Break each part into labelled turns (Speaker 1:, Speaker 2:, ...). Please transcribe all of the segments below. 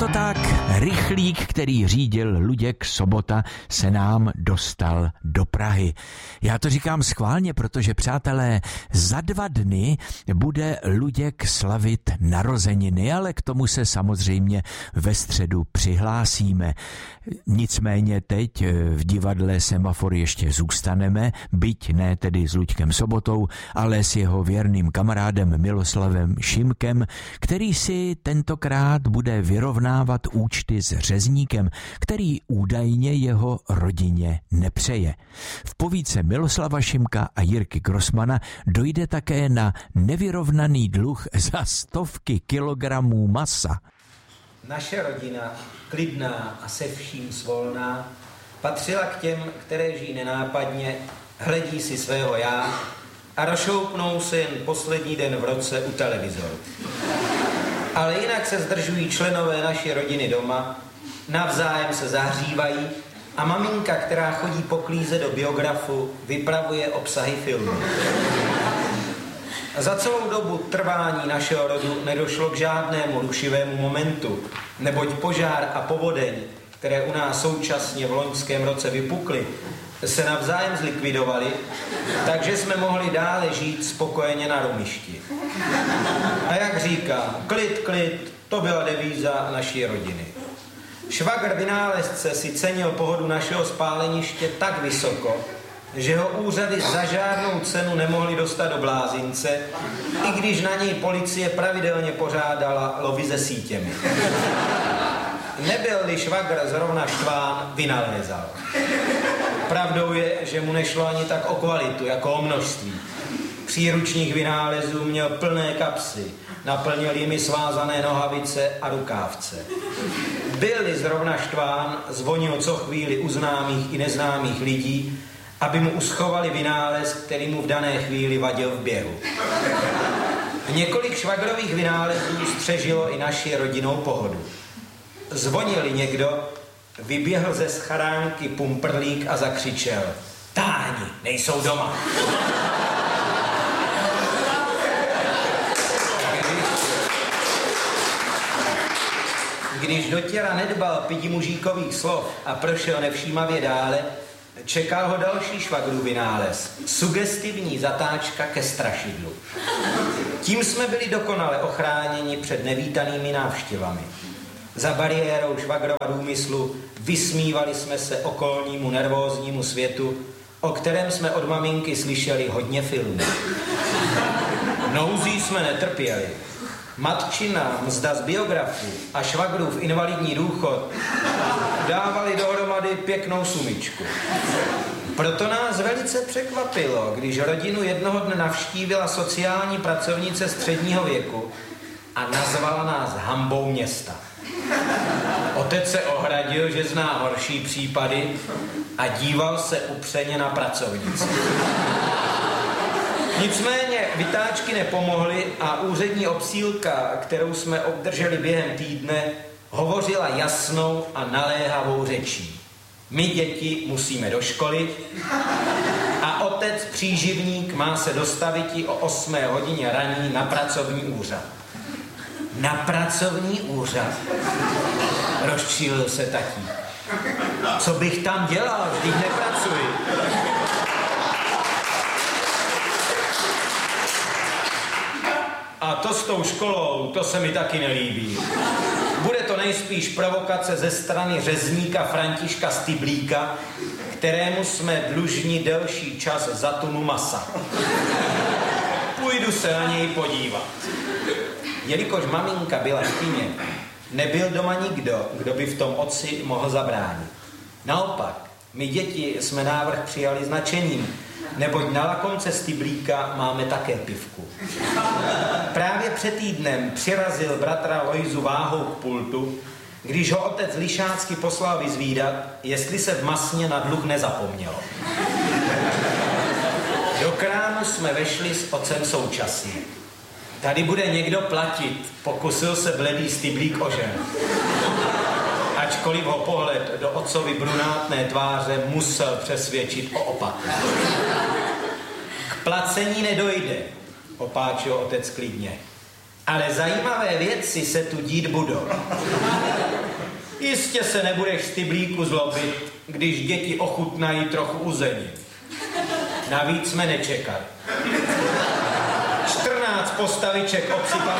Speaker 1: to tak, rychlík, který řídil Luděk Sobota, se nám dostal do Prahy. Já to říkám schválně, protože, přátelé, za 2 dny bude Luděk slavit narozeniny, ale k tomu se samozřejmě ve středu přihlásíme. Nicméně teď v divadle Semafor ještě zůstaneme, byť ne tedy s Luďkem Sobotou, ale s jeho věrným kamarádem Miloslavem Šimkem, který si tentokrát bude vyrovnávat účty s řezníkem, který údajně jeho rodině nepřeje. V povídce Miloslava Šimka a Jirky Grossmana dojde také na nevyrovnaný dluh za stovky kilogramů masa.
Speaker 2: Naše rodina, klidná a se vším svolná, patřila k těm, které žijí nenápadně, hledí si svého já a rozšoupnou se jen poslední den v roce u televizoru. Ale jinak se zdržují členové naší rodiny doma, navzájem se zahřívají a maminka, která chodí poklízet do biografu, vypravuje obsahy filmu. Za celou dobu trvání našeho rodu nedošlo k žádnému rušivému momentu, neboť požár a povodeň, které u nás současně v loňském roce vypukly, se navzájem zlikvidovaly, takže jsme mohli dále žít spokojeně na rumišti. A jak říkám, klid, to byla devíza naší rodiny. Švagr vynálezce si cenil pohodu našeho spáleniště tak vysoko, že ho úřady za žádnou cenu nemohli dostat do blázince, i když na něj policie pravidelně pořádala lovy se sítěmi. Nebyl-li švagr zrovna štván, vynalézal. Pravdou je, že mu nešlo ani tak o kvalitu, jako o množství. Příručních vynálezů měl plné kapsy, naplnil jimi svázané nohavice a rukávce. Byl-li zrovna štván, zvonil co chvíli u známých i neznámých lidí, aby mu uschovali vynález, který mu v dané chvíli vadil v běhu. Několik švagrových vynálezů střežilo i naši rodinnou pohodu. Zvonil-li někdo, vyběhl ze schránky pumprlík a zakřičel: Táni, nejsou doma. Když do těla nedbal 5 mužíkových slov a prošel nevšímavě dále, čekal ho další švagrův vynález. Sugestivní zatáčka ke strašidlu. Tím jsme byli dokonale ochráněni před nevítanými návštěvami. Za bariérou švagrova důmyslu vysmívali jsme se okolnímu nervóznímu světu, o kterém jsme od maminky slyšeli hodně filmů. Nouzí jsme netrpěli. Matčina mzda z biografu a švagrův invalidní důchod dávali dohromady pěknou sumičku. Proto nás velice překvapilo, když rodinu jednoho dne navštívila sociální pracovnice středního věku a nazvala nás hanbou města. Otec se ohradil, že zná horší případy a díval se upřeně na pracovnici. Nicméně vytáčky nepomohly a úřední obsílka, kterou jsme obdrželi během týdne, hovořila jasnou a naléhavou řečí. My děti musíme do školy a otec příživník má se dostaviti o 8 hodině raní na pracovní úřad. Na pracovní úřad? Rozčílil se tatík. Co bych tam dělal, vždyť nepracuji. A to s tou školou, to se mi taky nelíbí. Bude to nejspíš provokace ze strany řezníka Františka Styblíka, kterému jsme dlužni delší čas za tunu masa. Půjdu se na něj podívat. Jelikož maminka byla v kině, nebyl doma nikdo, kdo by v tom otci mohl zabránit. Naopak, my děti jsme návrh přijali s nadšením, neboť na lakomce Styblíka máme také pivku. Právě před týdnem přirazil bratra Lojzu váhou k pultu, když ho otec lišácky poslal vyzvídat, jestli se v masně na dluh nezapomnělo. Do krámu jsme vešli s otcem současně. Tady bude někdo platit, pokusil se bledý Styblík o ženu. Ačkoliv ho pohled do otcovy brunátné tváře musel přesvědčit o opaku. K placení nedojde, opáčil otec klidně. Ale zajímavé věci se tu dít budou. Jistě se nebudeš Styblíku zlobit, když děti ochutnají trochu uzení. Navíc jsme nečekali. 14 postaviček obsypalo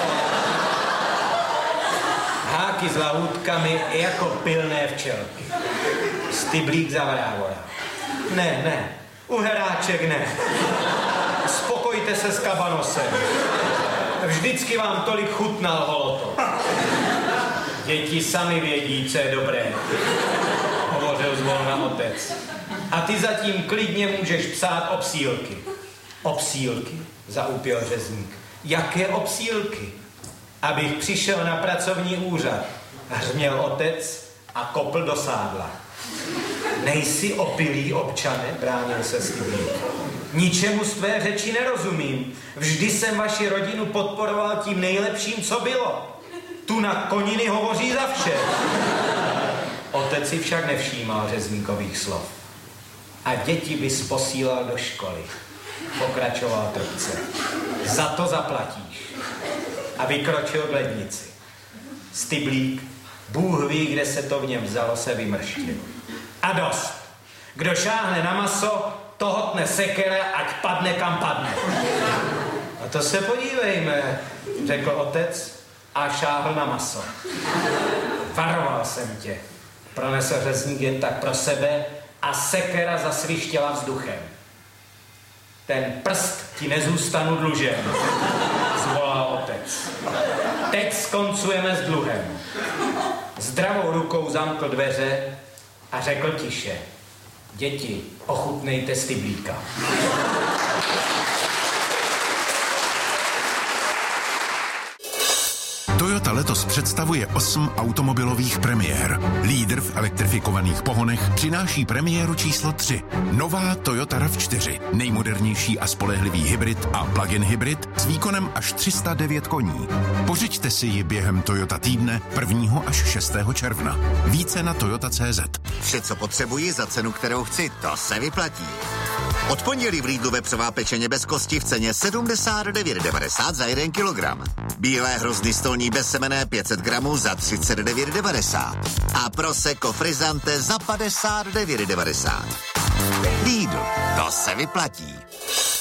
Speaker 2: háky s lahůdkami jako pilné včelky. Styblík zavrávorá. Ne, uheráček ne. Spokojte se s kabanosem. Vždycky vám tolik chutnal holoto. Děti sami vědí, co je dobré, hovořil zvolna otec. A ty zatím klidně můžeš psát obsílky. Obsílky? Zaúpěl řezník. Jaké obsílky? Abych přišel na pracovní úřad, hřměl otec a kopl do sádla. Nejsi opilý, občane, bránil se Styblík. Ničemu z tvé řeči nerozumím. Vždy jsem vaši rodinu podporoval tím nejlepším, co bylo. Tu na koniny hovoří za vše. Otec si však nevšímal řezníkových slov. A děti bys posílal do školy, pokračoval trpce. Za to zaplatíš. A vykročil k lednici. Styblík, Bůh ví, kde se to v něm vzalo, se vymrštil. A dost. Kdo šáhne na maso, toho tne sekera, ať padne kam padne. A to se podívejme, řekl otec a šáhl na maso. Varoval jsem tě, pronesl řezník jen tak pro sebe a sekera zasvištěla vzduchem. Ten prst ti nezůstanu dlužen, zvolal otec. Teď skoncujeme s dluhem. Zdravou rukou zamkl dveře a řekl tiše. Děti, ochutnejte Styblíka.
Speaker 3: Toyota letos představuje 8 automobilových premiér. Lídr v elektrifikovaných pohonech přináší premiéru číslo 3. Nová Toyota RAV4. Nejmodernější a spolehlivý hybrid a plug-in hybrid s výkonem až 309 koní. Pořiďte si ji během Toyota týdne 1. až 6. června. Více na toyota.cz.
Speaker 4: Vše, co potřebuji za cenu, kterou chci, to se vyplatí. Od pondělí v Lidlu vepřová pečeně bez kosti v ceně 79,90 za 1 kilogram. Bílé hrozny stolní bezsemenné 500 gramů za 39,90. A prosecco frizzante za 59,90. Lidl, to se vyplatí.